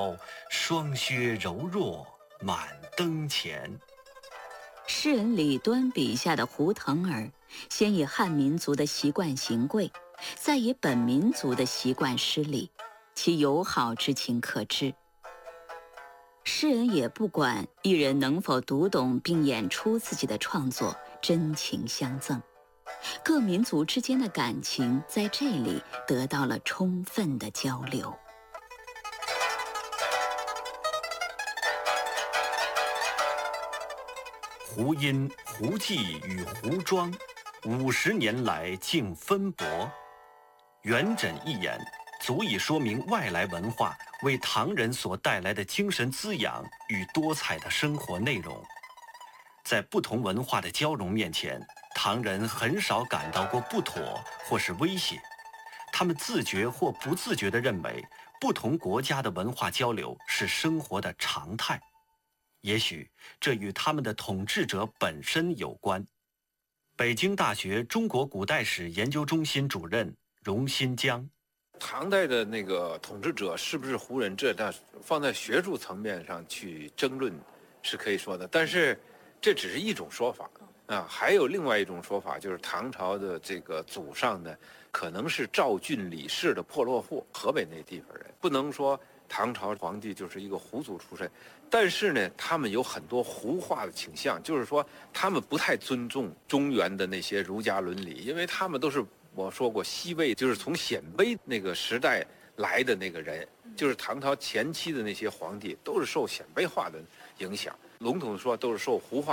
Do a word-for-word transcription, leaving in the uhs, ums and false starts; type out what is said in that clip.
朝，霜靴柔弱满灯前。 诗人李端笔下的胡腾儿，先以汉民族的习惯行跪，再以本民族的习惯施礼，其友好之情可知。诗人也不管艺人能否读懂并演出自己的创作，真情相赠。各民族之间的感情在这里得到了充分的交流。 胡音、胡记与胡庄，五十年来竟分薄。元稹一言，足以说明外来文化为唐人所带来的精神滋养与多彩的生活内容。在不同文化的交融面前，唐人很少感到过不妥或是威胁，他们自觉或不自觉地认为，不同国家的文化交流是生活的常态。也许这与他们的统治者本身有关。北京大学中国古代史研究中心主任荣新江， 唐代的那个统治者是不是胡人，这那放在学术层面上去争论是可以说的，但是这只是一种说法啊。还有另外一种说法，就是唐朝的这个祖上呢，可能是赵郡李氏的破落户，河北那地方人，不能说唐朝皇帝就是一个胡族出身，但是呢，他们有很多胡化的倾向，就是说他们不太尊重中原的那些儒家伦理，因为他们都是我说过西魏，就是从鲜卑那个时代来的那个人，就是唐朝前期的那些皇帝都是受鲜卑化的影响，笼统的说都是受胡化